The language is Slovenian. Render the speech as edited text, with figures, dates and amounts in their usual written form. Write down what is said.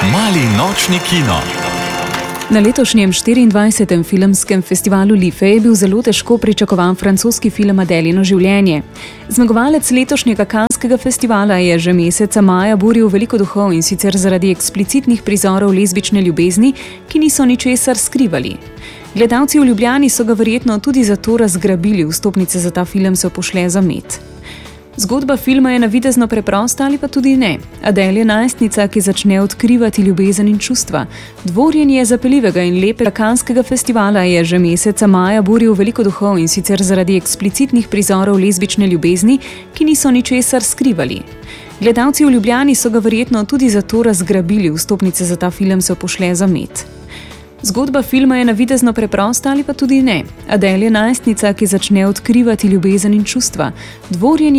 Mali nočni kino. Na letošnjem 24. filmskem festivalu Life je bil zelo težko pričakovan francoski film Adelino življenje. Zmagovalec letošnjega Canskega festivala je že meseca maja buril veliko duhov, in sicer zaradi eksplicitnih prizorov lezbične ljubezni, ki niso ničesar skrivali. Gledalci v Ljubljani so ga verjetno tudi zato razgrabili, vstopnice za ta film so pošle za med. Zgodba filma je navidezno preprosta ali pa tudi ne. Adele je najstnica, ki začne odkrivati ljubezen in čustva. Dvorjenje zapeljivega in lepega Canskega festivala je že meseca maja buril veliko duhov, in sicer zaradi eksplicitnih prizorov lezbične ljubezni, ki niso ničesar skrivali. Gledalci v Ljubljani so ga verjetno tudi zato razgrabili, vstopnice za ta film so pošle za med. Zgodba filma je navidezno preprosta ali pa tudi ne. Adele je najstnica, ki začne odkrivati ljubezen in čustva. Dvorjenje